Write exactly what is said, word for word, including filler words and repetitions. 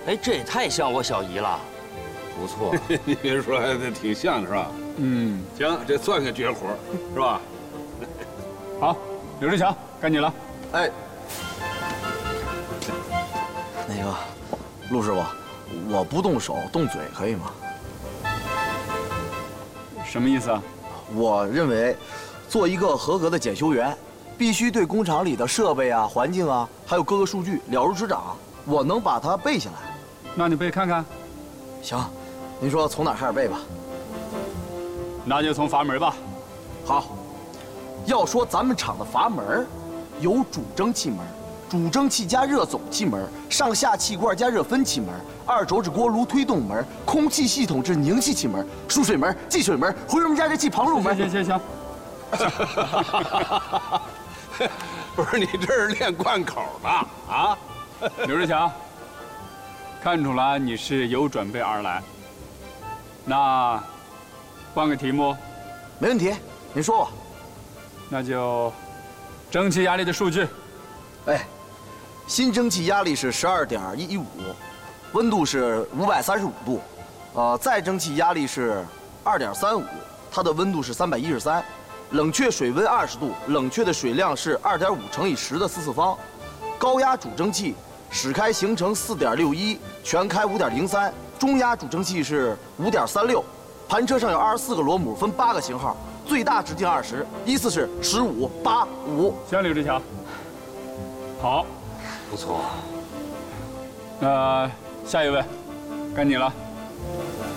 哎，这也太像我小姨了，不错。 你别说，这挺像的是吧？ 嗯， 行，这算个绝活，是吧？ 好，刘志强，该你了。 哎，那个，陆师傅，我不动手动嘴可以吗？ 什么意思啊？ 我认为，做一个合格的检修员，必须对工厂里的设备啊、环境啊，还有各个数据了如指掌。我能把它背下来。 那你背看看。 行，您说从哪开始背吧？ 那就从阀门吧。 好，要说咱们厂的阀门，有主蒸汽门、主蒸汽加热总气门、上下气罐加热分气门、二轴制锅炉推动门、空气系统制凝气气门、输水门、进水门、回流门加热器旁入门。 行行行行。 不是你这是练贯口的啊？ 刘志强，看出来你是有准备而来。那换个题目。 没问题，您说吧。 那就蒸汽压力的数据。 哎，新蒸汽压力是十二点一五，温度是五百三十五度，呃，再蒸汽压力是二点三五，它的温度是三百一十三，冷却水温二十度，冷却的水量是二点五乘以十的四次方，高压主蒸汽室开行程四点六一，全开五点零三，中压主蒸汽是五点三六，盘车上有二十四个螺母，分八个型号，最大直径二十，依次是十五、八、五。 行，刘志强。好， 不错。 那下一位，该你了。